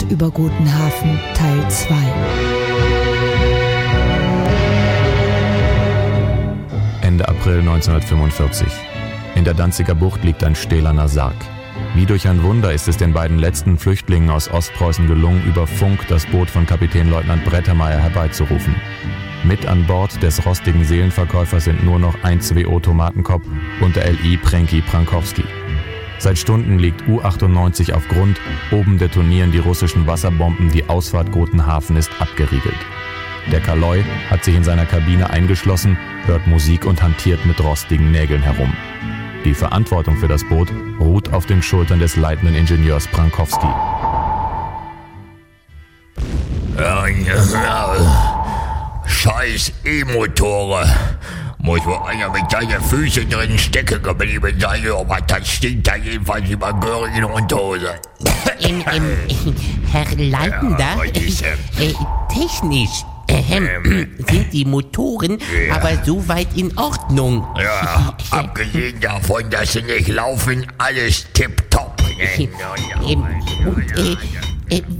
über Gotenhafen Teil 2. Ende April 1945. In der Danziger Bucht liegt ein stählerner Sarg. Wie durch ein Wunder ist es den beiden letzten Flüchtlingen aus Ostpreußen gelungen, über Funk das Boot von Kapitänleutnant Brettermeier herbeizurufen. Mit an Bord des rostigen Seelenverkäufers sind nur noch ein 2O Tomatenkopf und der LI Pränki Prankowski. Seit Stunden liegt U-98 auf Grund, oben detonieren die russischen Wasserbomben, die Ausfahrt Gotenhafen ist abgeriegelt. Der Kaloi hat sich in seiner Kabine eingeschlossen, hört Musik und hantiert mit rostigen Nägeln herum. Die Verantwortung für das Boot ruht auf den Schultern des leitenden Ingenieurs Prankowski. Scheiß E-Motore. Muss wohl einer mit seinen Füßen drin stecken geblieben sein, aber das stinkt da jedenfalls über Göring und Hose. Herr Leitender, technisch sind die Motoren aber soweit in Ordnung. Ja, abgesehen davon, dass sie nicht laufen, alles tipptopp.